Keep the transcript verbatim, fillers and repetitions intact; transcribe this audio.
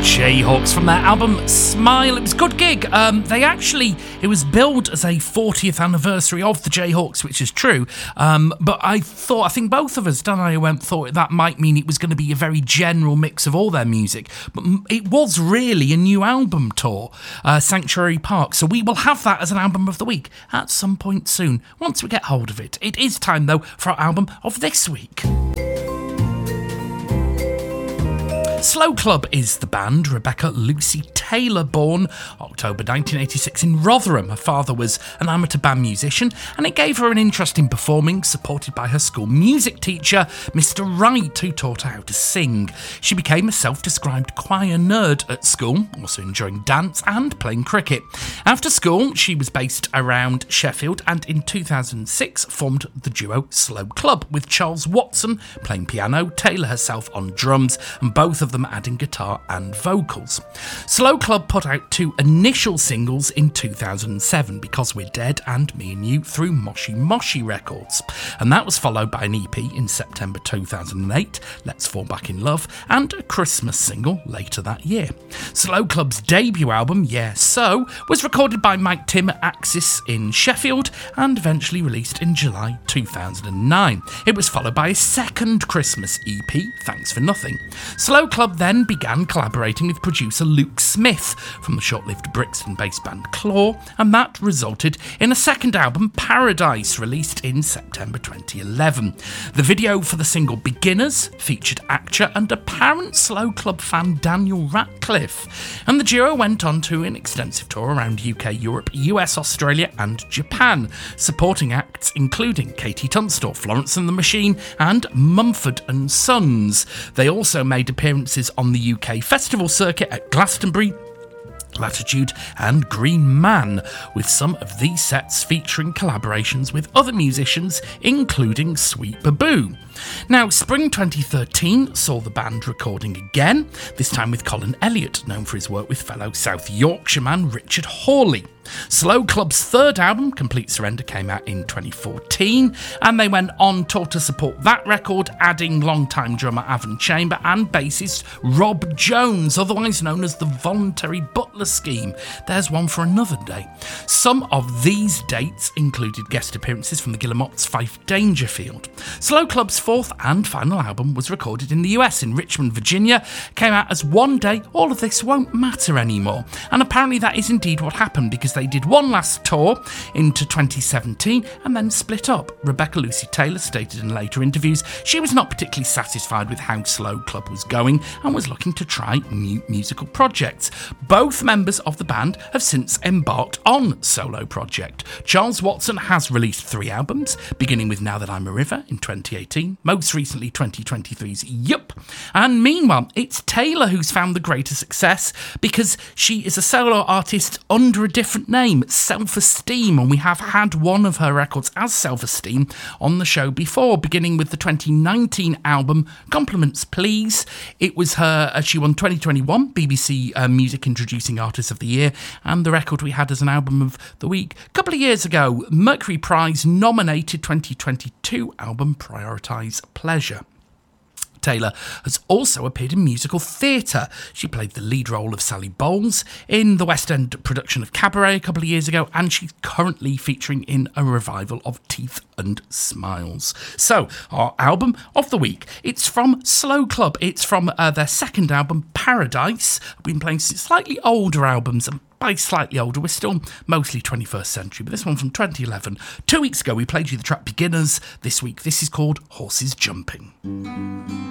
Jayhawks from their album Smile. It was a good gig. Um, they actually, it was billed as a fortieth anniversary of the Jayhawks, which is true. Um, but I thought, I think both of us, Dan and I went, thought that might mean it was going to be a very general mix of all their music. But it was really a new album tour, uh, Sanctuary Park. So we will have that as an album of the week at some point soon, once we get hold of it. It is time, though, for our album of this week. Slow Club is the band. Rebecca Lucy Taylor, born October nineteen eighty-six in Rotherham. Her father was an amateur band musician, and it gave her an interest in performing, supported by her school music teacher, Mister Wright, who taught her how to sing. She became a self-described choir nerd at school, also enjoying dance and playing cricket. After school, she was based around Sheffield, and in two thousand six formed the duo Slow Club, with Charles Watson playing piano, Taylor herself on drums, and both of them adding guitar and vocals. Slow Club put out two initial singles in two thousand seven, Because We're Dead and Me and You, through Moshi Moshi Records, and that was followed by an E P in September two thousand eight, Let's Fall Back in Love, and a Christmas single later that year. Slow Club's debut album, Yeah So, was recorded by Mike Tim at Axis in Sheffield and eventually released in July two thousand nine. It was followed by a second Christmas E P, Thanks for Nothing. Slow Club then began collaborating with producer Luke Smith from the short-lived Brixton-based band Claw, and that resulted in a second album, Paradise, released in September twenty eleven. The video for the single Beginners featured actor and apparent Slow Club fan Daniel Radcliffe, and the duo went on to an extensive tour around U K, Europe, U S, Australia and Japan, supporting acts including Katie Tunstall, Florence and the Machine and Mumford and Sons. They also made appearances on the U K festival circuit at Glastonbury, Latitude and Green Man, with some of these sets featuring collaborations with other musicians, including Sweet Baboo. Now, spring twenty thirteen saw the band recording again, this time with Colin Elliott, known for his work with fellow South Yorkshire man Richard Hawley. Slow Club's third album, Complete Surrender, came out in twenty fourteen, and they went on tour to support that record, adding longtime drummer Avon Chamber and bassist Rob Jones, otherwise known as the Voluntary Butler Scheme. There's one for another day. Some of these dates included guest appearances from the Guillemots' Fife Dangerfield. Slow Club's fourth and final album was recorded in the U S, in Richmond, Virginia, came out as One Day All of This Won't Matter Anymore, and apparently that is indeed what happened, because they did one last tour into twenty seventeen and then split up. Rebecca Lucy Taylor stated in later interviews she was not particularly satisfied with how Slow Club was going and was looking to try new musical projects. Both members of the band have since embarked on solo project. Charles Watson has released three albums, beginning with Now That I'm a River in twenty eighteen, most recently twenty twenty-three's Yup, and meanwhile it's Taylor who's found the greater success, because she is a solo artist under a different name, Self-Esteem, and we have had one of her records as Self-Esteem on the show before, beginning with the twenty nineteen album Compliments Please. It was her, uh, she won twenty twenty-one B B C uh, Music Introducing Artist of the Year, and the record we had as an album of the week a couple of years ago, Mercury Prize nominated twenty twenty-two album Prioritise Pleasure. Taylor has also appeared in musical theatre. She played the lead role of Sally Bowles in the West End production of Cabaret a couple of years ago, and she's currently featuring in a revival of Teeth and Smiles. So, our album of the week, it's from Slow Club. It's from uh, their second album, Paradise. I've been playing slightly older albums, and by slightly older, we're still mostly twenty-first century, but this one from twenty eleven. Two weeks ago, we played you the track Beginners. This week, this is called Horses Jumping.